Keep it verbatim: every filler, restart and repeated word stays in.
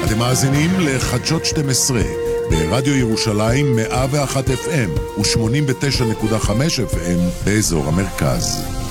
אתם מאזינים לחדשות שתים עשרה ברדיו ירושלים מאה ואחת אף אם ו-שמונים ותשע נקודה חמש אף אם באזור המרכז.